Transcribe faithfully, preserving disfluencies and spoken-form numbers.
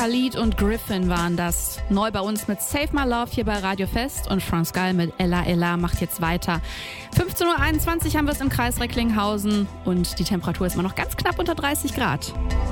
Khalid und Griffin waren das. Neu bei uns mit Save My Love hier bei Radio Fest und Franz Gall mit Ella Ella macht jetzt weiter. fünfzehn Uhr einundzwanzig haben wir es im Kreis Recklinghausen und die Temperatur ist immer noch ganz knapp unter dreißig Grad.